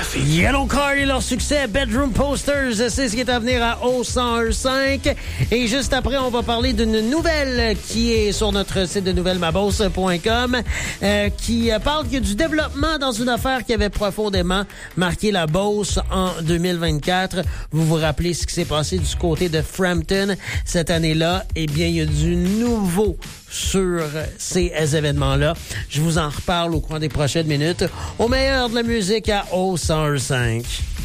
trafic. Yellow Card et leur succès, Bedroom Posters, c'est ce qui est à venir à O1015. Et juste après, on va parler d'une nouvelle qui est sur notre site de nouvellemabose.com qui parle qu'il y a du développement dans une affaire qui avait profondément marqué la Beauce en 2024. Vous vous rappelez ce qui s'est passé du côté de Frampton cette année-là? Eh bien, il y a du nouveau sur ces événements-là. Je vous en reparle au cours des prochaines minutes. Au meilleur de la musique à O1015.